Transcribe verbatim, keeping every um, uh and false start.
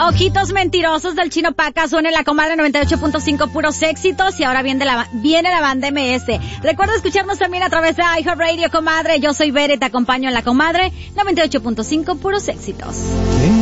Ojitos mentirosos del Chino Paca, suena en la comadre noventa y ocho punto cinco, puros éxitos, y ahora viene la, viene la banda M S. Recuerda escucharnos también a través de iHeartRadio, comadre. Yo soy Bere, te acompaño en la comadre noventa y ocho punto cinco, puros éxitos.